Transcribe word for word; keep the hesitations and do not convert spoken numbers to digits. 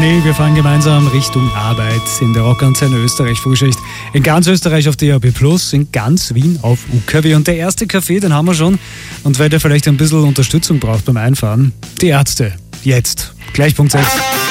Money. Wir fahren gemeinsam Richtung Arbeit in der Rockantenne Österreich-Frühschicht. In ganz Österreich auf D A B plus, in ganz Wien auf U K W. Und der erste Kaffee, den haben wir schon. Und weil der vielleicht ein bisschen Unterstützung braucht beim Einfahren, die Ärzte. Jetzt. Gleich Punkt sechs.